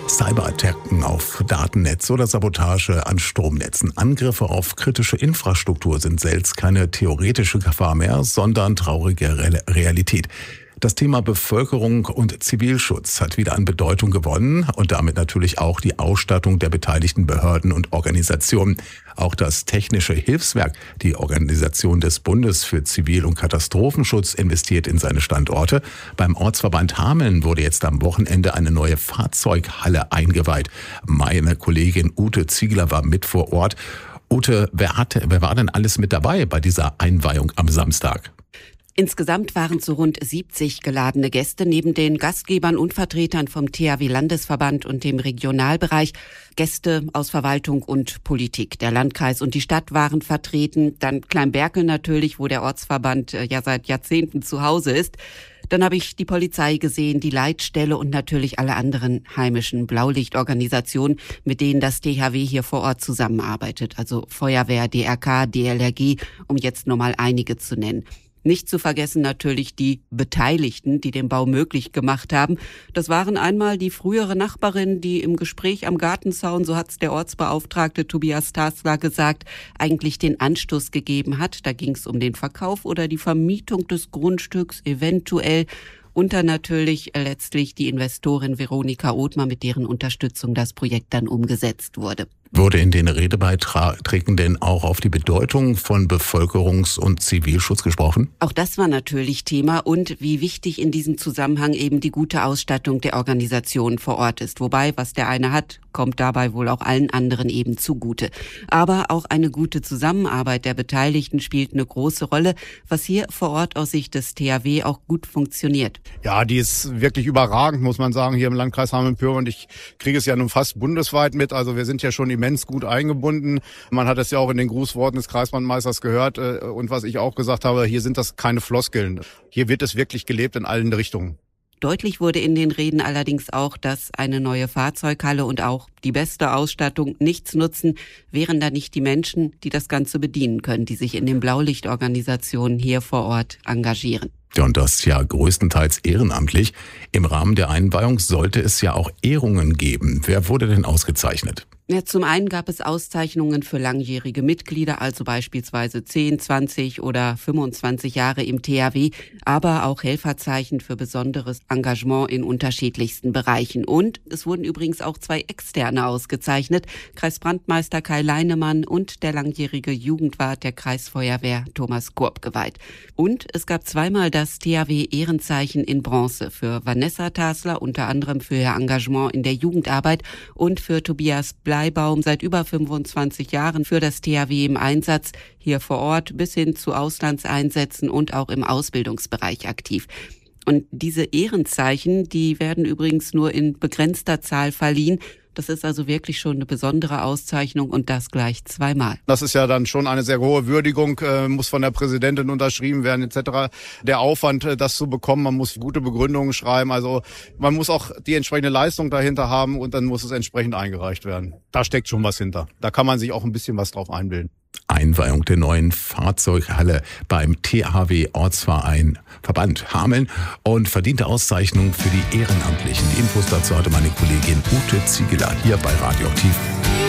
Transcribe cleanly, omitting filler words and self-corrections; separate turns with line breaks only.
Cyberattacken auf Datennetz oder Sabotage an Stromnetzen. Angriffe auf kritische Infrastruktur sind selbst keine theoretische Gefahr mehr, sondern traurige Realität. Das Thema Bevölkerung und Zivilschutz hat wieder an Bedeutung gewonnen und damit natürlich auch die Ausstattung der beteiligten Behörden und Organisationen. Auch das Technische Hilfswerk, die Organisation des Bundes für Zivil- und Katastrophenschutz, investiert in seine Standorte. Beim Ortsverband Hameln wurde jetzt am Wochenende eine neue Fahrzeughalle eingeweiht. Meine Kollegin Ute Ziegler war mit vor Ort. Ute, wer war denn alles mit dabei bei dieser Einweihung am Samstag?
Insgesamt waren so rund 70 geladene Gäste neben den Gastgebern und Vertretern vom THW-Landesverband und dem Regionalbereich. Gäste aus Verwaltung und Politik. Der Landkreis und die Stadt waren vertreten. Dann Kleinberkel natürlich, wo der Ortsverband ja seit Jahrzehnten zu Hause ist. Dann habe ich die Polizei gesehen, die Leitstelle und natürlich alle anderen heimischen Blaulichtorganisationen, mit denen das THW hier vor Ort zusammenarbeitet. Also Feuerwehr, DRK, DLRG, um jetzt nur mal einige zu nennen. Nicht zu vergessen natürlich die Beteiligten, die den Bau möglich gemacht haben. Das waren einmal die frühere Nachbarin, die im Gespräch am Gartenzaun, so hat's der Ortsbeauftragte Tobias Tasler gesagt, eigentlich den Anstoß gegeben hat. Da ging's um den Verkauf oder die Vermietung des Grundstücks eventuell. Und dann natürlich letztlich die Investorin Veronika Othmer, mit deren Unterstützung das Projekt dann umgesetzt wurde.
Wurde in den Redebeiträgen denn auch auf die Bedeutung von Bevölkerungs- und Zivilschutz gesprochen?
Auch das war natürlich Thema und wie wichtig in diesem Zusammenhang eben die gute Ausstattung der Organisation vor Ort ist. Wobei, was der eine hat, kommt dabei wohl auch allen anderen eben zugute. Aber auch eine gute Zusammenarbeit der Beteiligten spielt eine große Rolle, was hier vor Ort aus Sicht des THW auch gut funktioniert.
Ja, die ist wirklich überragend, muss man sagen, hier im Landkreis Hameln-Pyrmont. Und ich kriege es ja nun fast bundesweit mit. Also wir sind ja schon immens gut eingebunden. Man hat es ja auch in den Grußworten des Kreisbrandmeisters gehört. Und was ich auch gesagt habe, hier sind das keine Floskeln. Hier wird es wirklich gelebt in allen Richtungen.
Deutlich wurde in den Reden allerdings auch, dass eine neue Fahrzeughalle und auch die beste Ausstattung nichts nutzen, wären da nicht die Menschen, die das Ganze bedienen können, die sich in den Blaulichtorganisationen hier vor Ort engagieren.
Und das ja größtenteils ehrenamtlich. Im Rahmen der Einweihung sollte es ja auch Ehrungen geben. Wer wurde denn ausgezeichnet?
Ja, zum einen gab es Auszeichnungen für langjährige Mitglieder, also beispielsweise 10, 20 oder 25 Jahre im THW, aber auch Helferzeichen für besonderes Engagement in unterschiedlichsten Bereichen. Und es wurden übrigens auch 2 Externe ausgezeichnet, Kreisbrandmeister Kai Leinemann und der langjährige Jugendwart der Kreisfeuerwehr Thomas Kurb geweiht. Und es gab zweimal das THW-Ehrenzeichen in Bronze für Vanessa Tasler, unter anderem für ihr Engagement in der Jugendarbeit und für Tobias Bleibaum, seit über 25 Jahren für das THW im Einsatz, hier vor Ort bis hin zu Auslandseinsätzen und auch im Ausbildungsbereich aktiv. Und diese Ehrenzeichen, die werden übrigens nur in begrenzter Zahl verliehen. Das ist also wirklich schon eine besondere Auszeichnung und das gleich 2-mal.
Das ist ja dann schon eine sehr hohe Würdigung, muss von der Präsidentin unterschrieben werden etc. Der Aufwand, das zu bekommen, man muss gute Begründungen schreiben, also man muss auch die entsprechende Leistung dahinter haben und dann muss es entsprechend eingereicht werden. Da steckt schon was hinter. Da kann man sich auch ein bisschen was drauf einbilden.
Einweihung der neuen Fahrzeughalle beim THW Ortsverein Verband Hameln und verdiente Auszeichnung für die Ehrenamtlichen. Die Infos dazu hatte meine Kollegin Ute Ziegler hier bei Radioaktiv.